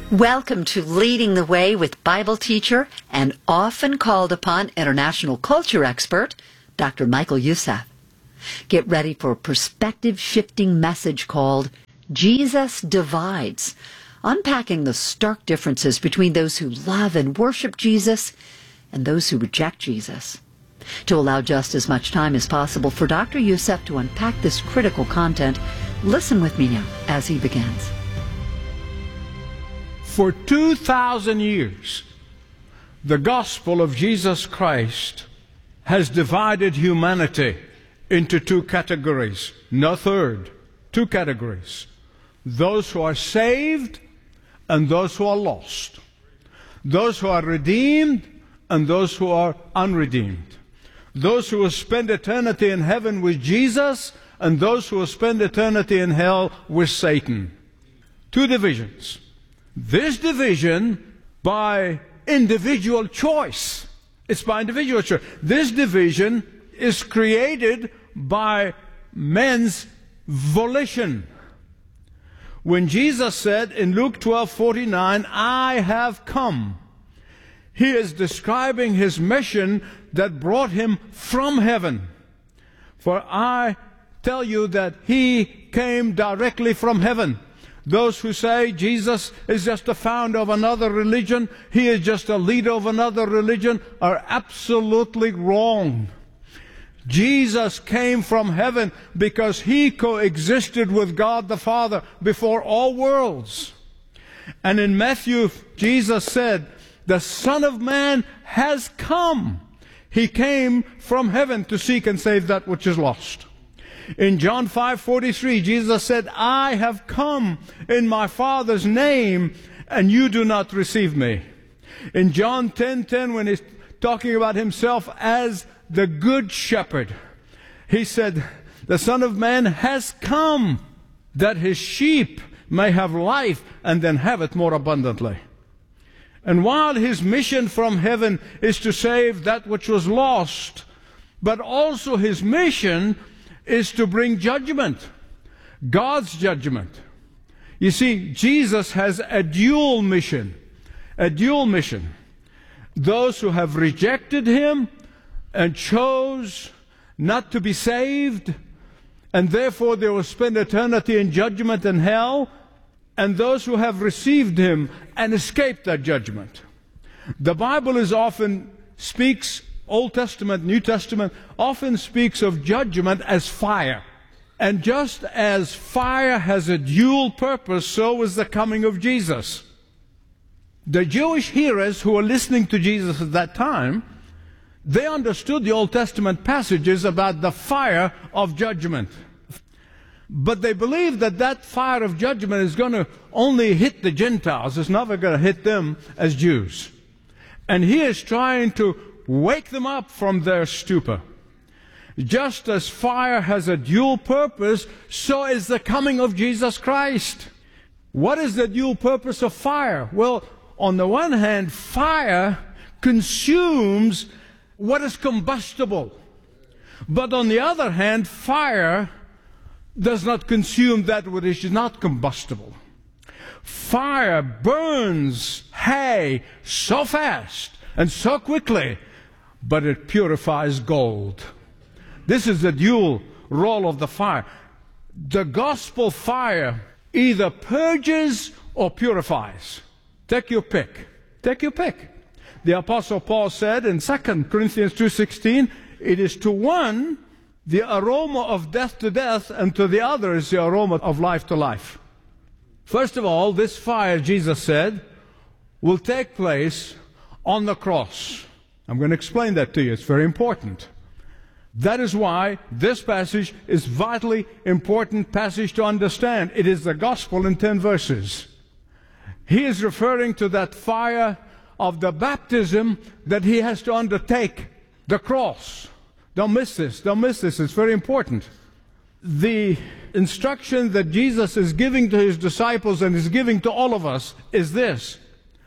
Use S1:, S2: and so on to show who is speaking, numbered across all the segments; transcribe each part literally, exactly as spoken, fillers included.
S1: Welcome to Leading the Way with Bible teacher and often called upon international culture expert, Doctor Michael Youssef. Get ready for a perspective-shifting message called Jesus Divides, unpacking the stark differences between those who love and worship Jesus and those who reject Jesus. To allow just as much time as possible for Doctor Youssef to unpack this critical content, listen with me now as he begins.
S2: For two thousand years, the gospel of Jesus Christ has divided humanity into two categories, no third, two categories. Those who are saved and those who are lost. Those who are redeemed and those who are unredeemed. Those who will spend eternity in heaven with Jesus and those who will spend eternity in hell with Satan. Two divisions. This division by individual choice. It's by individual choice. This division is created by men's volition. When Jesus said in Luke twelve forty-nine, I have come, he is describing his mission that brought him from heaven. For I tell you that he came directly from heaven. Those who say Jesus is just a founder of another religion, he is just a leader of another religion, are absolutely wrong. Jesus came from heaven because he coexisted with God the Father before all worlds. And in Matthew, Jesus said, the Son of Man has come. He came from heaven to seek and save that which is lost. In John five forty-three, Jesus said, I have come in my Father's name, and you do not receive me. In John ten ten, when he's talking about himself as the good shepherd, he said, the Son of Man has come that his sheep may have life and then have it more abundantly. And while his mission from heaven is to save that which was lost, but also his mission is to bring judgment, God's judgment. You see, Jesus has a dual mission, a dual mission. Those who have rejected him and chose not to be saved, and therefore they will spend eternity in judgment and hell, and those who have received him and escaped that judgment. The Bible is often speaks Old Testament, New Testament, often speaks of judgment as fire. And just as fire has a dual purpose, so is the coming of Jesus. The Jewish hearers who were listening to Jesus at that time, they understood the Old Testament passages about the fire of judgment. But they believed that that fire of judgment is going to only hit the Gentiles. It's never going to hit them as Jews. And he is trying to wake them up from their stupor. Just as fire has a dual purpose, so is the coming of Jesus Christ. What is the dual purpose of fire? Well, on the one hand, fire consumes what is combustible. But on the other hand, fire does not consume that which is not combustible. Fire burns hay so fast and so quickly, but it purifies gold. This is the dual role of the fire. The gospel fire either purges or purifies. Take your pick. Take your pick. The Apostle Paul said in Second Corinthians two sixteen, it is to one the aroma of death to death, and to the other is the aroma of life to life. First of all, this fire, Jesus said, will take place on the cross. I'm going to explain that to you. It's very important. That is why this passage is a vitally important passage to understand. It is the gospel in ten verses. He is referring to that fire of the baptism that he has to undertake, the cross. Don't miss this. Don't miss this. It's very important. The instruction that Jesus is giving to his disciples and is giving to all of us is this.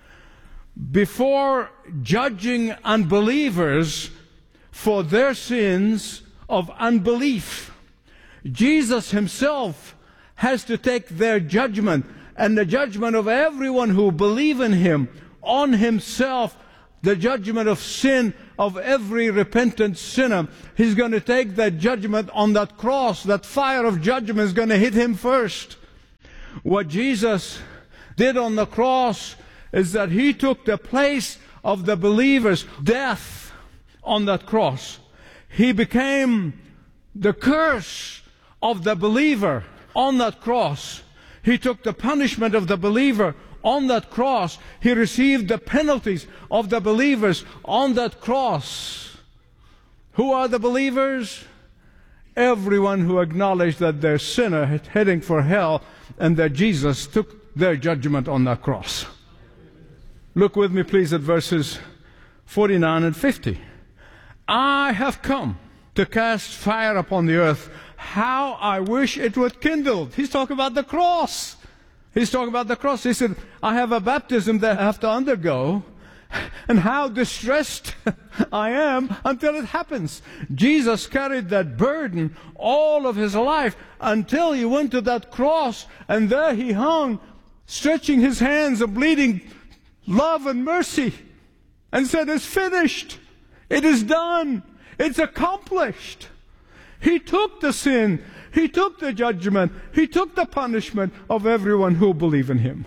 S2: Before judging unbelievers for their sins of unbelief, Jesus himself has to take their judgment and the judgment of everyone who believe in him, on himself, the judgment of sin of every repentant sinner. He's going to take that judgment on that cross. That fire of judgment is going to hit him first. What Jesus did on the cross is that he took the place of the believer's death on that cross. He became the curse of the believer on that cross. He took the punishment of the believer on that cross. He received the penalties of the believers on that cross. Who are the believers? Everyone who acknowledged that they're sinner heading for hell and that Jesus took their judgment on that cross. Look with me, please, at verses forty-nine and fifty. I have come to cast fire upon the earth. How I wish it would kindle. He's talking about the cross. He's talking about the cross. He said, I have a baptism that I have to undergo, and how distressed I am until it happens. Jesus carried that burden all of his life until he went to that cross, and there he hung, stretching his hands and bleeding love and mercy, and said, it's finished. It is done. It's accomplished. He took the sin. He took the judgment. He took the punishment of everyone who believe in him.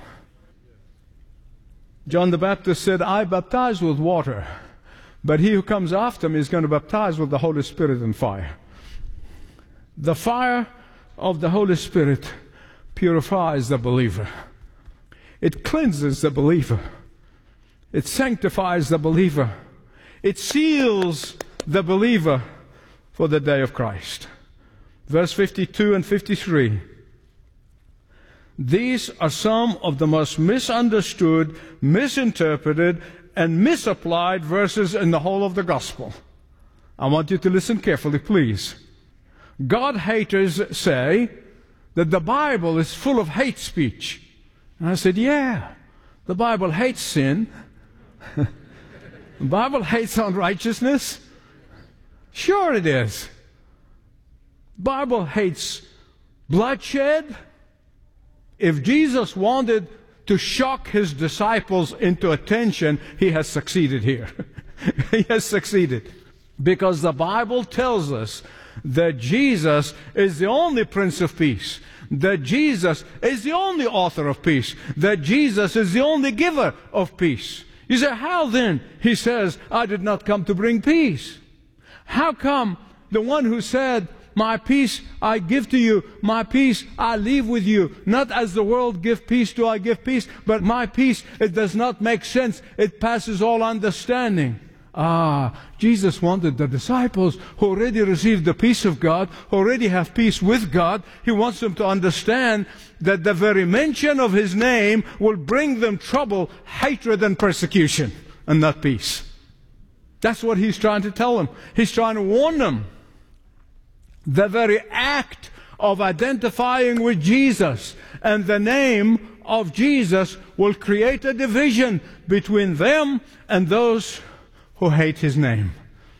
S2: John the Baptist said, I baptize with water, but he who comes after me is going to baptize with the Holy Spirit and fire. The fire of the Holy Spirit purifies the believer. It cleanses the believer. It sanctifies the believer. It seals the believer for the day of Christ. Verse fifty-two and fifty-three. These are some of the most misunderstood, misinterpreted, and misapplied verses in the whole of the gospel. I want you to listen carefully, please. God haters say that the Bible is full of hate speech. And I said, yeah, the Bible hates sin. The Bible hates unrighteousness. Sure it is. The Bible hates bloodshed. If Jesus wanted to shock his disciples into attention, he has succeeded here. He has succeeded. Because the Bible tells us that Jesus is the only Prince of Peace. That Jesus is the only author of peace. That Jesus is the only giver of peace. You say, how then? He says, I did not come to bring peace. How come the one who said, my peace I give to you, my peace I leave with you, not as the world give peace do I give peace, but my peace, it does not make sense, it passes all understanding. Ah, Jesus wanted the disciples who already received the peace of God, who already have peace with God, he wants them to understand that the very mention of his name will bring them trouble, hatred, and persecution, and not peace. That's what he's trying to tell them. He's trying to warn them. The very act of identifying with Jesus and the name of Jesus will create a division between them and those who hate his name.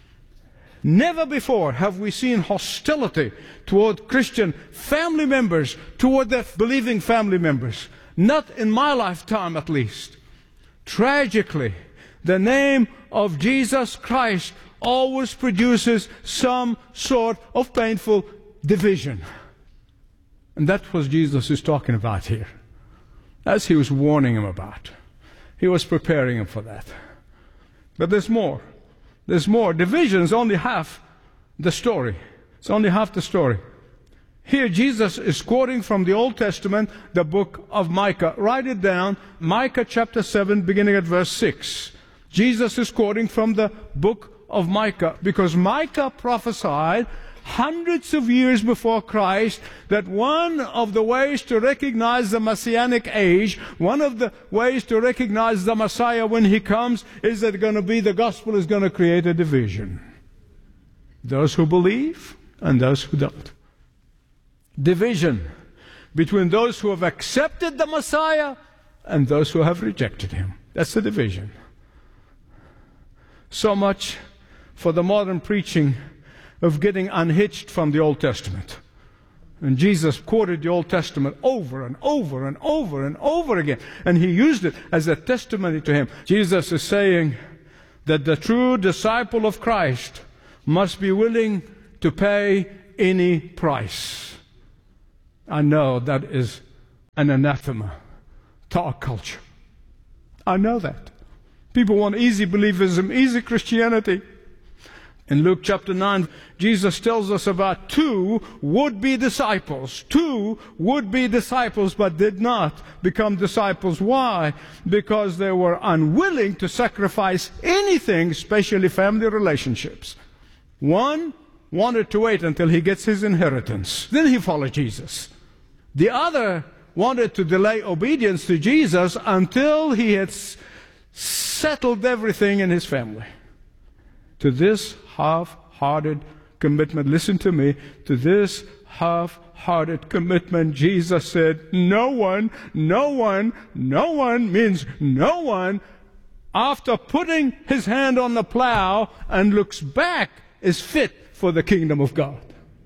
S2: Never before have we seen hostility toward Christian family members, toward their believing family members. Not in my lifetime, at least. Tragically, the name of Jesus Christ always produces some sort of painful division. And that's what Jesus is talking about here. As he was warning him about. He was preparing him for that. But there's more. There's more. Division is only half the story. It's only half the story. Here Jesus is quoting from the Old Testament, the book of Micah. Write it down. Micah chapter seven, beginning at verse six. Jesus is quoting from the book of Micah, because Micah prophesied hundreds of years before Christ that one of the ways to recognize the Messianic age, one of the ways to recognize the Messiah when he comes, is that going to be the gospel is going to create a division. Those who believe and those who don't. Division between those who have accepted the Messiah and those who have rejected him. That's the division. So much for the modern preaching of getting unhitched from the Old Testament. And Jesus quoted the Old Testament over and over and over and over again. And he used it as a testimony to him. Jesus is saying that the true disciple of Christ must be willing to pay any price. I know that is an anathema to our culture. I know that. People want easy believism, easy Christianity. In Luke chapter nine, Jesus tells us about two would-be disciples. Two would-be disciples, but did not become disciples. Why? Because they were unwilling to sacrifice anything, especially family relationships. One wanted to wait until he gets his inheritance. Then he followed Jesus. The other wanted to delay obedience to Jesus until he had s- settled everything in his family. To this half-hearted commitment, listen to me, to this half-hearted commitment, Jesus said, no one, no one, no one means no one, after putting his hand on the plow and looks back, is fit for the kingdom of God.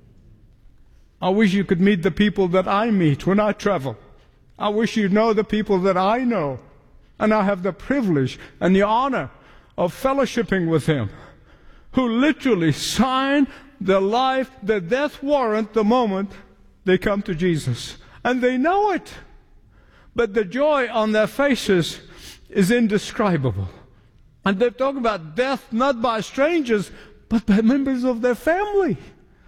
S2: I wish you could meet the people that I meet when I travel. I wish you'd know the people that I know. And I have the privilege and the honor of fellowshipping with them, who literally sign their life, their death warrant the moment they come to Jesus. And they know it. But the joy on their faces is indescribable. And they're talking about death not by strangers, but by members of their family.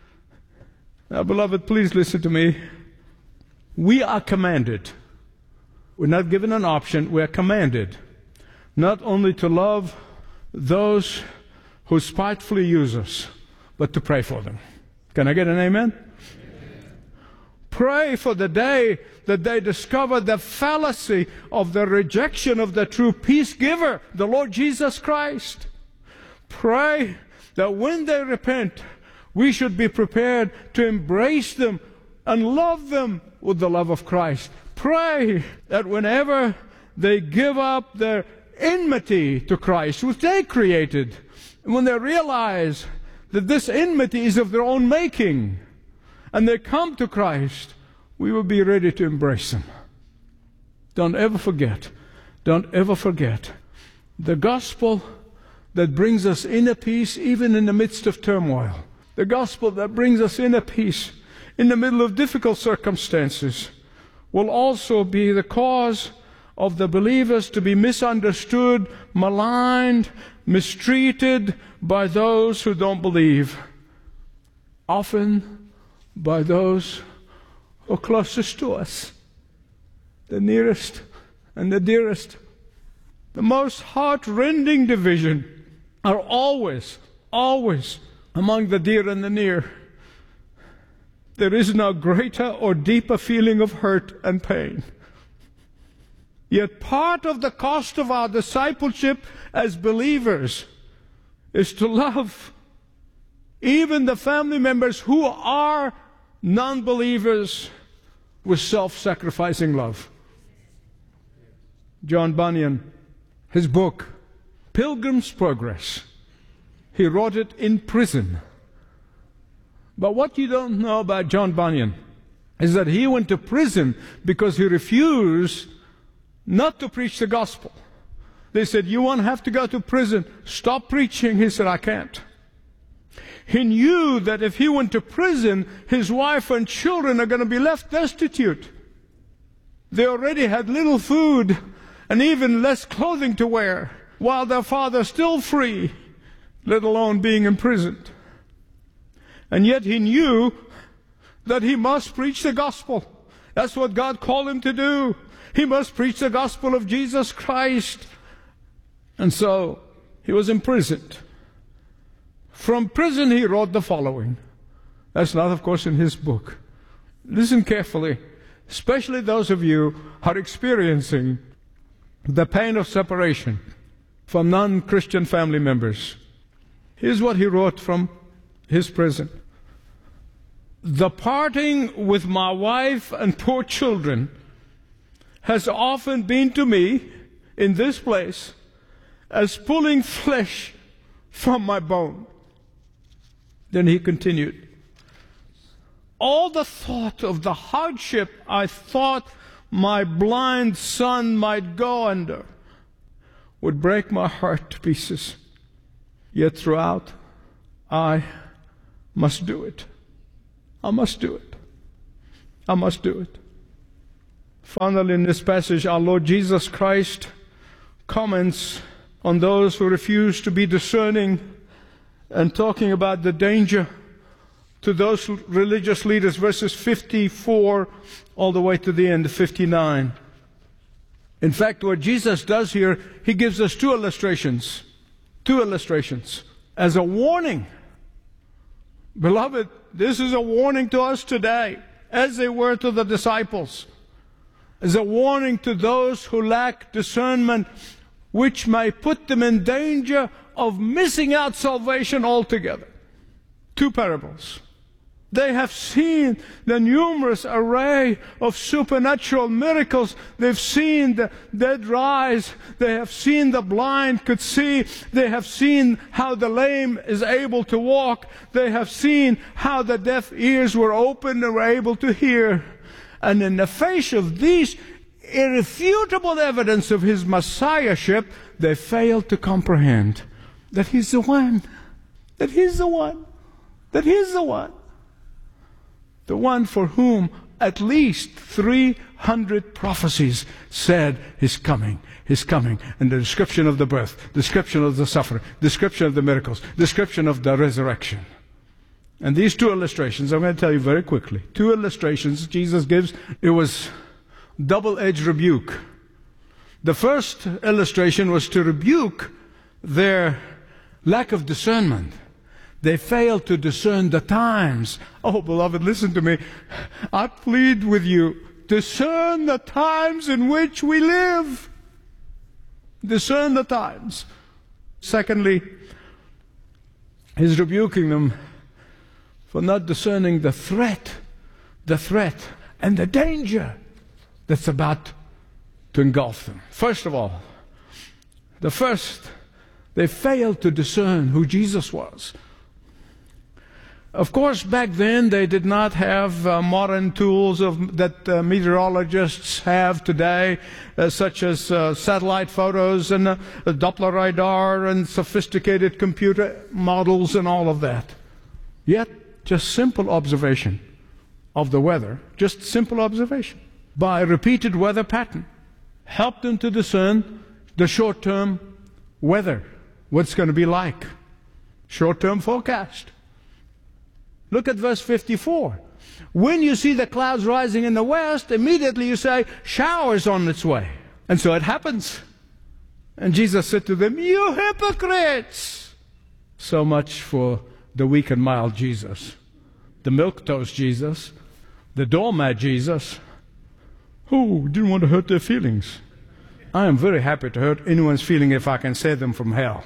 S2: Now, beloved, please listen to me. We are commanded. We're not given an option. We are commanded not only to love those who spitefully use us, but to pray for them. Can I get an amen? Amen. Pray for the day that they discover the fallacy of the rejection of the true peace giver, the Lord Jesus Christ. Pray that when they repent, we should be prepared to embrace them and love them with the love of Christ. Pray that whenever they give up their enmity to Christ, which they created, and when they realize that this enmity is of their own making, and they come to Christ, we will be ready to embrace them. Don't ever forget, don't ever forget the gospel that brings us inner peace even in the midst of turmoil. The gospel that brings us inner peace in the middle of difficult circumstances will also be the cause of the believers to be misunderstood, maligned, mistreated by those who don't believe. Often by those who are closest to us, the nearest and the dearest. The most heart-rending division are always, always among the dear and the near. There is no greater or deeper feeling of hurt and pain. Yet part of the cost of our discipleship as believers is to love even the family members who are non-believers with self-sacrificing love. John Bunyan, his book, Pilgrim's Progress, he wrote it in prison. But what you don't know about John Bunyan is that he went to prison because he refused not to preach the gospel. They said, you won't have to go to prison. Stop preaching. He said, I can't. He knew that if he went to prison, his wife and children are going to be left destitute. They already had little food and even less clothing to wear, while their father still free, let alone being imprisoned. And yet he knew that he must preach the gospel. That's what God called him to do. He must preach the gospel of Jesus Christ. And so he was imprisoned. From prison he wrote the following. That's not, of course, in his book. Listen carefully, especially those of you who are experiencing the pain of separation from non-Christian family members. Here's what he wrote from his prison. The parting with my wife and poor children has often been to me in this place as pulling flesh from my bone. Then he continued, all the thought of the hardship I thought my blind son might go under would break my heart to pieces. Yet throughout, I must do it. I must do it. I must do it. Finally, in this passage, our Lord Jesus Christ comments on those who refuse to be discerning and talking about the danger to those religious leaders, verses fifty-four all the way to the end of fifty-nine. In fact, what Jesus does here, he gives us two illustrations. Two illustrations as a warning. Beloved, this is a warning to us today, as they were to the disciples. As a warning to those who lack discernment, which may put them in danger of missing out salvation altogether. Two parables. They have seen the numerous array of supernatural miracles. They've seen the dead rise. They have seen the blind could see. They have seen how the lame is able to walk. They have seen how the deaf ears were opened and were able to hear. And in the face of these irrefutable evidence of his messiahship, they failed to comprehend that he's the one, that he's the one, that he's the one. The one for whom at least three hundred prophecies said He's coming, He's coming. And the description of the birth, description of the suffering, description of the miracles, description of the resurrection. And these two illustrations, I'm going to tell you very quickly. Two illustrations Jesus gives. It was double-edged rebuke. The first illustration was to rebuke their lack of discernment. They failed to discern the times. Oh, beloved, listen to me. I plead with you, discern the times in which we live. Discern the times. Secondly, he's rebuking them for not discerning the threat, the threat and the danger that's about to engulf them. First of all, the first, they failed to discern who Jesus was. Of course, back then they did not have uh, modern tools of, that uh, meteorologists have today, uh, such as uh, satellite photos and uh, a Doppler radar and sophisticated computer models and all of that. Yet, just simple observation of the weather, just simple observation by a repeated weather pattern, helped them to discern the short-term weather, what's going to be like, short-term forecast. Look at verse fifty-four. When you see the clouds rising in the west, immediately you say, shower's on its way. And so it happens. And Jesus said to them, you hypocrites! So much for the weak and mild Jesus, the milquetoast Jesus, the doormat Jesus, who didn't want to hurt their feelings. I am very happy to hurt anyone's feeling if I can save them from hell.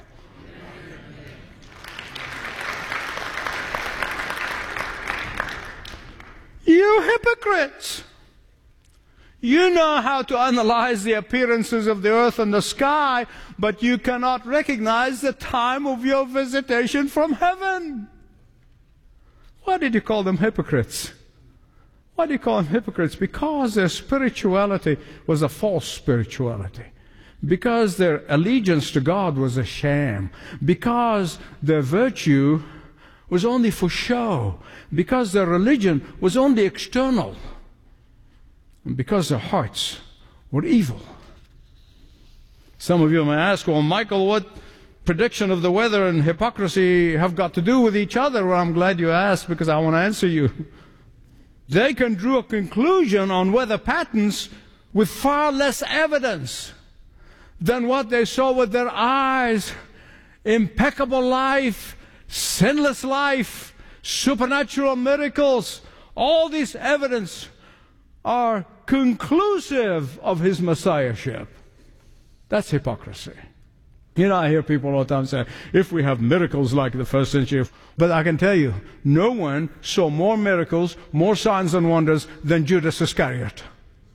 S2: You hypocrites! You know how to analyze the appearances of the earth and the sky, but you cannot recognize the time of your visitation from heaven. Why did you call them hypocrites? Why do you call them hypocrites? Because their spirituality was a false spirituality. Because their allegiance to God was a sham. Because their virtue was only for show. Because their religion was only external. And because their hearts were evil. Some of you may ask, well, Michael, what prediction of the weather and hypocrisy have got to do with each other? Well, I'm glad you asked, because I want to answer you. They can draw a conclusion on weather patterns with far less evidence than what they saw with their eyes. Impeccable life, sinless life, supernatural miracles. All this evidence are conclusive of his messiahship. That's hypocrisy. You know, I hear people all the time say, if we have miracles like the first century, but I can tell you, no one saw more miracles, more signs and wonders than Judas Iscariot.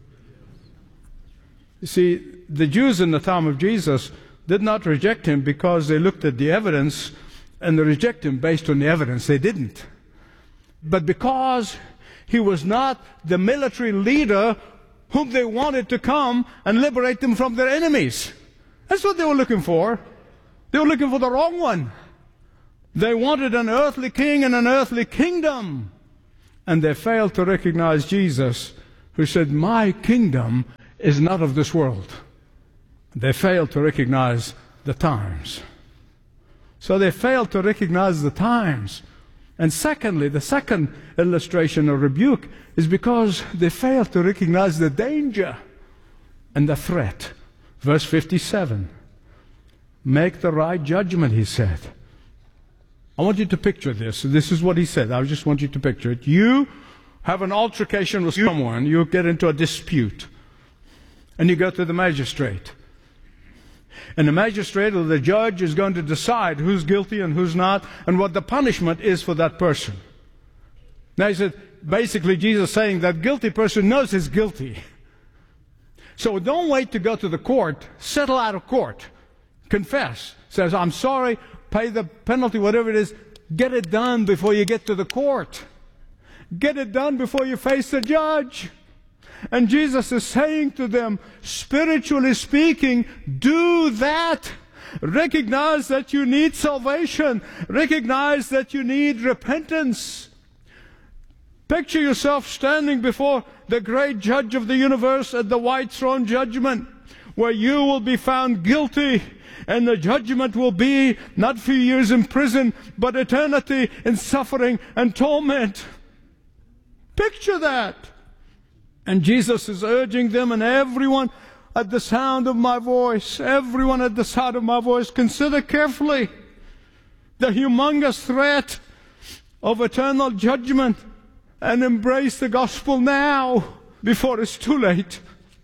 S2: You see, the Jews in the time of Jesus did not reject him because they looked at the evidence, and they reject him based on the evidence. They didn't. But because He was not the military leader whom they wanted to come and liberate them from their enemies. That's what they were looking for. They were looking for the wrong one. They wanted an earthly king and an earthly kingdom. And they failed to recognize Jesus, who said, my kingdom is not of this world. They failed to recognize the times. So they failed to recognize the times. And secondly, the second illustration of rebuke is because they failed to recognize the danger and the threat. Verse fifty-seven. Make the right judgment, he said. I want you to picture this. This is what he said. I just want you to picture it. You have an altercation with someone. You get into a dispute. And you go to the magistrate. And the magistrate or the judge is going to decide who's guilty and who's not, and what the punishment is for that person. Now he said, basically Jesus saying that guilty person knows he's guilty. So don't wait to go to the court. Settle out of court. Confess. Says, I'm sorry, pay the penalty, whatever it is. Get it done before you get to the court. Get it done before you face the judge. And Jesus is saying to them, spiritually speaking, do that. Recognize that you need salvation. Recognize that you need repentance. Picture yourself standing before the great judge of the universe at the white throne judgment, where you will be found guilty, and the judgment will be not a few years in prison, but eternity in suffering and torment. Picture that. And Jesus is urging them, and everyone at the sound of my voice, everyone at the sound of my voice, consider carefully the humongous threat of eternal judgment and embrace the gospel now before it's too late.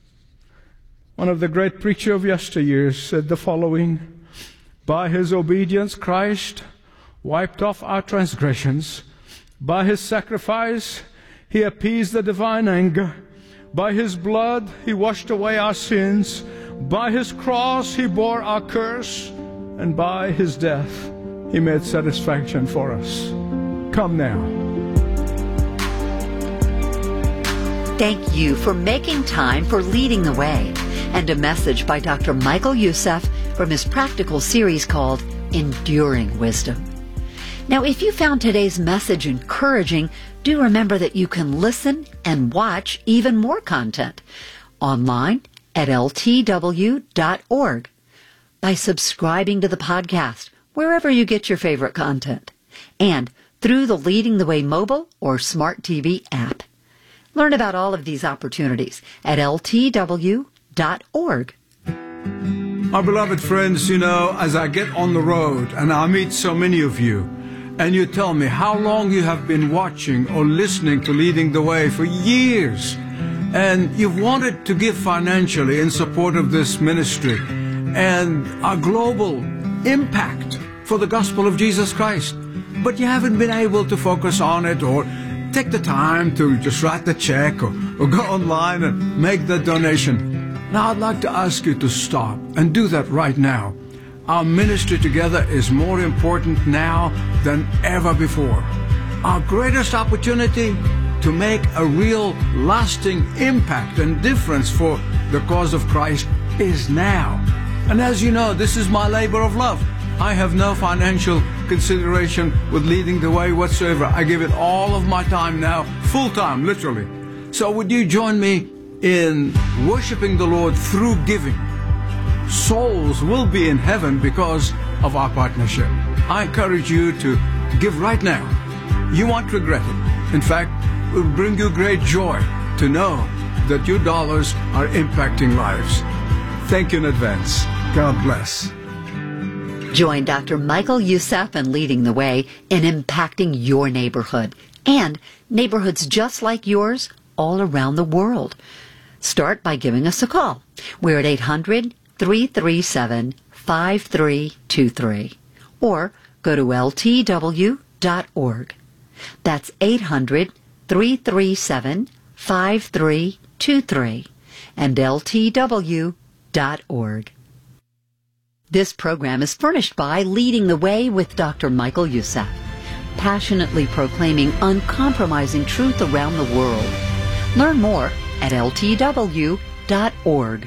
S2: One of the great preachers of yesteryears said the following: by his obedience, Christ wiped off our transgressions. By his sacrifice, he appeased the divine anger. By his blood, he washed away our sins. By his cross, he bore our curse. And by his death, he made satisfaction for us. Come now.
S1: Thank you for making time for Leading the Way, and a message by Doctor Michael Youssef from his practical series called Enduring Wisdom. Now, if you found today's message encouraging, do remember that you can listen and watch even more content online at L T W dot org by subscribing to the podcast wherever you get your favorite content, and through the Leading the Way mobile or smart T V app. Learn about all of these opportunities at L T W dot org.
S2: Our beloved friends, you know, as I get on the road and I meet so many of you, and you tell me how long you have been watching or listening to Leading the Way for years, and you've wanted to give financially in support of this ministry and our global impact for the gospel of Jesus Christ, but you haven't been able to focus on it or take the time to just write the check or, or go online and make the donation. Now I'd like to ask you to stop and do that right now. Our ministry together is more important now than ever before. Our greatest opportunity to make a real lasting impact and difference for the cause of Christ is now. And as you know, this is my labor of love. I have no financial consideration with Leading the Way whatsoever. I give it all of my time now, full time, literally. So would you join me in worshiping the Lord through giving? Souls will be in heaven because of our partnership. I encourage you to give right now. You won't regret it. In fact, it will bring you great joy to know that your dollars are impacting lives. Thank you in advance. God bless.
S1: Join Doctor Michael Youssef in Leading the Way in impacting your neighborhood and neighborhoods just like yours all around the world. Start by giving us a call. We're at eight hundred, three three seven, five three two three, or go to L T W dot org. That's eight hundred, three three seven, five three two three and L T W dot org. This program is furnished by Leading the Way with Doctor Michael Youssef, passionately proclaiming uncompromising truth around the world. Learn more at L T W dot org.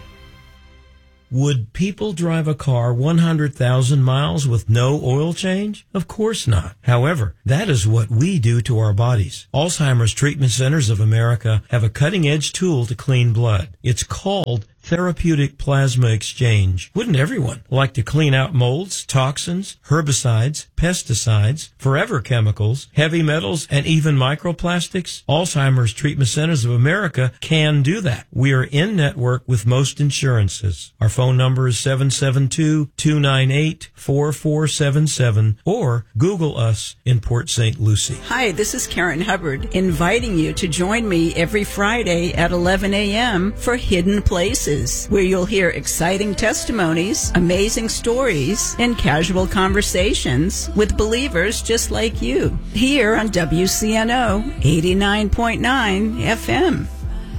S3: Would people drive a car one hundred thousand miles with no oil change? Of course not. However, that is what we do to our bodies. Alzheimer's Treatment Centers of America have a cutting-edge tool to clean blood. It's called Therapeutic Plasma Exchange. Wouldn't everyone like to clean out molds, toxins, herbicides, pesticides, forever chemicals, heavy metals, and even microplastics? Alzheimer's Treatment Centers of America can do that. We are in network with most insurances. Our phone number is seven seven two, two nine eight, four four seven seven or Google us in Port Saint Lucie.
S4: Hi, this is Karen Hubbard, inviting you to join me every Friday at eleven a.m. for Hidden Places, where you'll hear exciting testimonies, amazing stories, and casual conversations with believers just like you, here on W C N O eighty-nine point nine F M.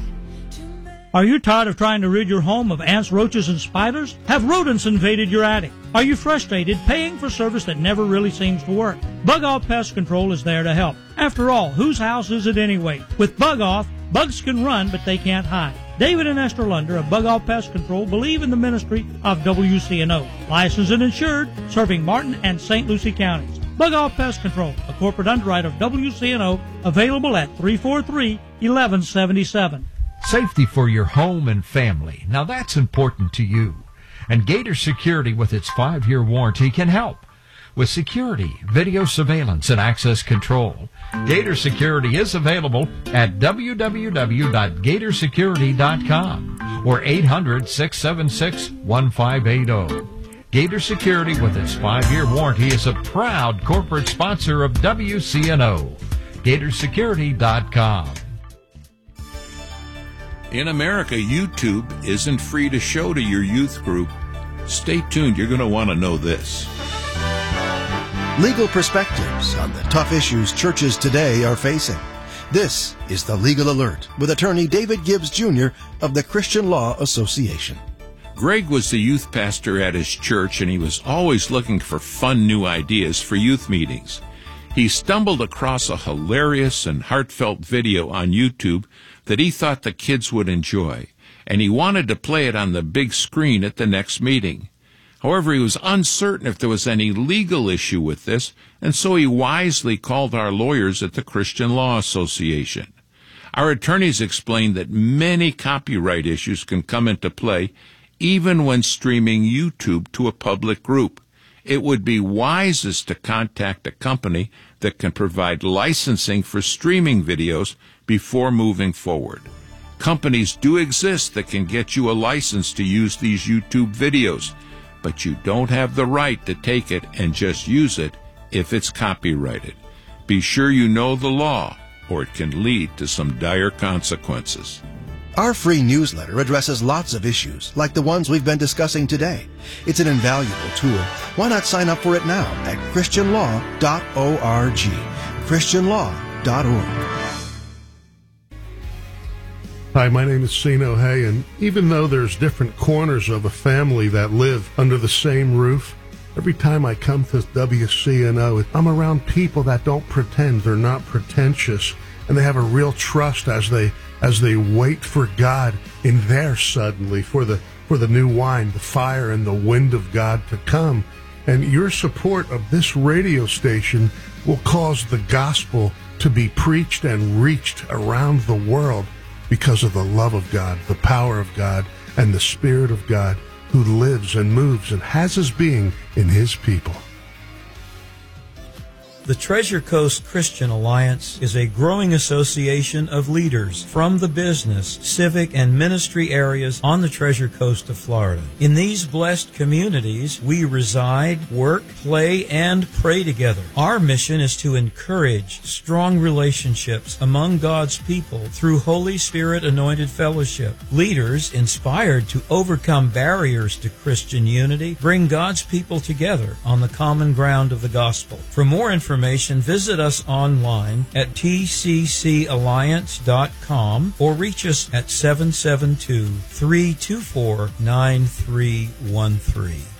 S5: Are you tired of trying to rid your home of ants, roaches, and spiders? Have rodents invaded your attic? Are you frustrated paying for service that never really seems to work? Bug Off Pest Control is there to help. After all, whose house is it anyway? With Bug Off, bugs can run, but they can't hide. David and Esther Lunder of Bug Off Pest Control believe in the ministry of W C N O, licensed and insured, serving Martin and Saint Lucie counties. Bug Off Pest Control, a corporate underwriter of W C N O, available at three four three, one one seven seven.
S6: Safety for your home and family. Now that's important to you. And Gator Security, with its five-year warranty, can help. With security, video surveillance, and access control, Gator Security is available at w w w dot gator security dot com or eight hundred, six seven six, one five eight zero. Gator Security, with its five-year warranty, is a proud corporate sponsor of W C N O. gator security dot com.
S7: In America, YouTube isn't free to show to your youth group. Stay tuned. You're going to want to know this.
S8: Legal perspectives on the tough issues churches today are facing. This is the Legal Alert with attorney David Gibbs Junior of the Christian Law Association.
S7: Greg was the youth pastor at his church, and he was always looking for fun new ideas for youth meetings. He stumbled across a hilarious and heartfelt video on YouTube that he thought the kids would enjoy, and he wanted to play it on the big screen at the next meeting. However, he was uncertain if there was any legal issue with this, and so he wisely called our lawyers at the Christian Law Association. Our attorneys explained that many copyright issues can come into play even when streaming YouTube to a public group. It would be wisest to contact a company that can provide licensing for streaming videos before moving forward. Companies do exist that can get you a license to use these YouTube videos, but you don't have the right to take it and just use it if it's copyrighted. Be sure you know the law, or it can lead to some dire consequences.
S8: Our free newsletter addresses lots of issues, like the ones we've been discussing today. It's an invaluable tool. Why not sign up for it now at christian law dot org? christian law dot org.
S9: Hi, my name is Sino Hay, and even though there's different corners of a family that live under the same roof, every time I come to W C N O, I'm around people that don't pretend, they're not pretentious, and they have a real trust as they as they wait for God in their suddenly, for the for the new wine, the fire, and the wind of God to come. And your support of this radio station will cause the gospel to be preached and reached around the world because of the love of God, the power of God, and the Spirit of God who lives and moves and has his being in his people.
S3: The Treasure Coast Christian Alliance is a growing association of leaders from the business, civic, and ministry areas on the Treasure Coast of Florida. In these blessed communities, we reside, work, play, and pray together. Our mission is to encourage strong relationships among God's people through Holy Spirit anointed fellowship. Leaders, inspired to overcome barriers to Christian unity, bring God's people together on the common ground of the gospel. For more information, visit us online at t c c alliance dot com or reach us at seven seven two, three two four, nine three one three.